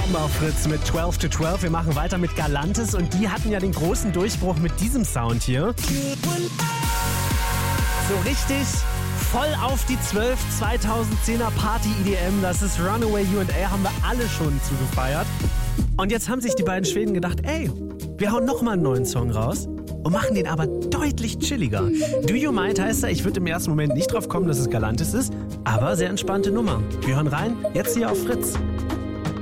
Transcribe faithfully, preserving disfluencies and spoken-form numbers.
Bombe auf Fritz mit zwölf to zwölf. Wir machen weiter mit Galantis und die hatten ja den großen Durchbruch mit diesem Sound hier. So richtig voll auf die zwölf zweitausendzehner Party E D M. Das ist Runaway U and A, haben wir alle schon zugefeiert. Und jetzt haben sich die beiden Schweden gedacht, ey, wir hauen nochmal einen neuen Song raus und machen den aber deutlich chilliger. Do You Mind heißt er. Ich würde im ersten Moment nicht drauf kommen, dass es Galantis ist, aber sehr entspannte Nummer. Wir hören rein, jetzt hier auf Fritz.